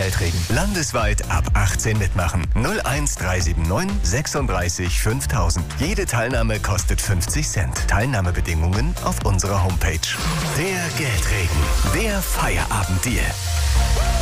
Geldregen. Landesweit ab 18 mitmachen. 01379 36 5000. Jede Teilnahme kostet 50 Cent. Teilnahmebedingungen auf unserer Homepage. Der Geldregen. Der Feierabenddeal.